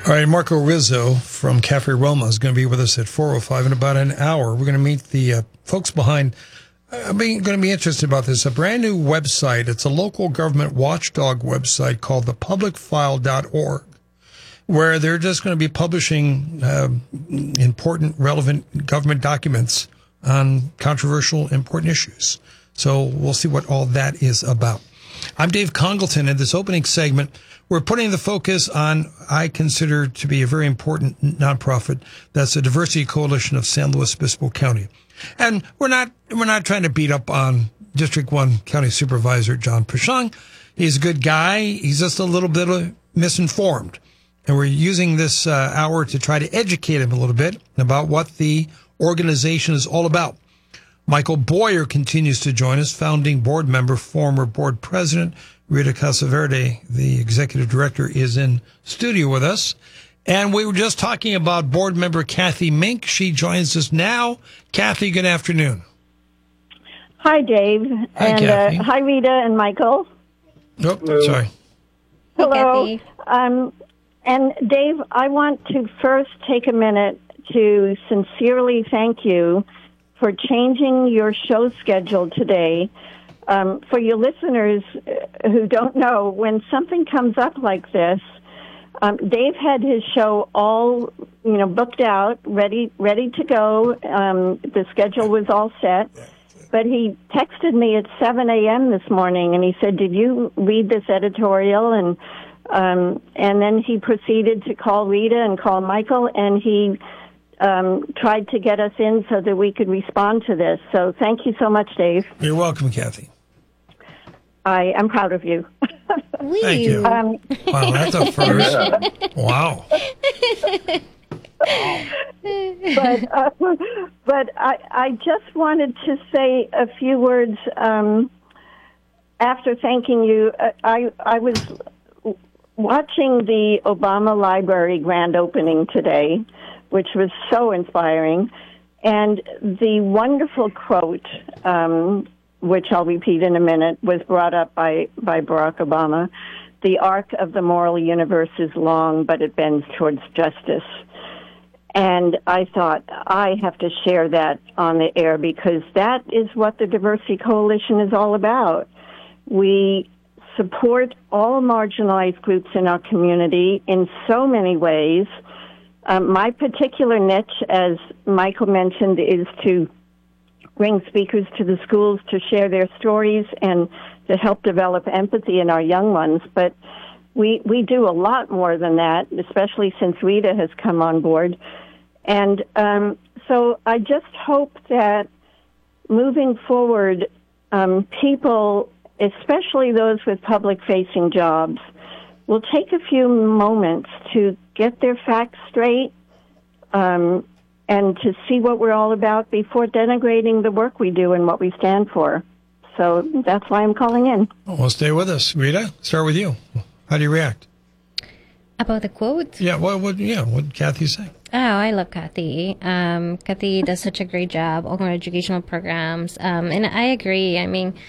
All right, Marco Rizzo from Cafe Roma is going to be with us at 4:05 in about an hour. We're going to meet the folks behind. I'm going to be interested about this. A brand new website. It's a local government watchdog website called thepublicfile.org, where they're just going to be publishing important, relevant government documents on controversial, important issues. So we'll see what all that is about. I'm Dave Congleton. In this opening segment, we're putting the focus on, I consider to be a very important nonprofit. That's the Diversity Coalition of San Luis Obispo County. And we're not trying to beat up on District 1 County Supervisor John Pashang. He's a good guy. He's just a little bit misinformed. And we're using this hour to try to educate him a little bit about what the organization is all about. Michael Boyer continues to join us, founding board member, former board president. Rita Casaverde, the executive director, is in studio with us. And we were just talking about board member Kathy Mink. She joins us now. Kathy, good afternoon. Hi, Dave. Hi, and Kathy. Hi, Rita and Michael. Nope, sorry. Hello. Hey, and Dave, I want to first take a minute to sincerely thank you for changing your show schedule today. For your listeners who don't know, when something comes up like this, Dave had his show all, booked out, ready to go. The schedule was all set. But he texted me at 7 a.m. this morning, and he said, "Did you read this editorial?" And then he proceeded to call Rita and call Michael, and he tried to get us in so that we could respond to this. So thank you so much, Dave. You're welcome, Kathy. I am proud of you. Thank you. Wow, that's a first. Wow. But I just wanted to say a few words after thanking you. I was watching the Obama Library grand opening today, which was so inspiring, and the wonderful quote, which I'll repeat in a minute, was brought up by Barack Obama. "The arc of the moral universe is long, but it bends towards justice." And I thought, I have to share that on the air because that is what the Diversity Coalition is all about. We support all marginalized groups in our community in so many ways. My particular niche, as Michael mentioned, is to bring speakers to the schools to share their stories and to help develop empathy in our young ones. But we do a lot more than that, especially since Rita has come on board. And so I just hope that moving forward, people, especially those with public-facing jobs, will take a few moments to get their facts straight, and to see what we're all about before denigrating the work we do and what we stand for. So that's why I'm calling in. Well, stay with us. Rita, start with you. How do you react? About the quote? Yeah, what did Kathy say? Oh, I love Kathy. Kathy does such a great job on our educational programs. And I agree. I mean,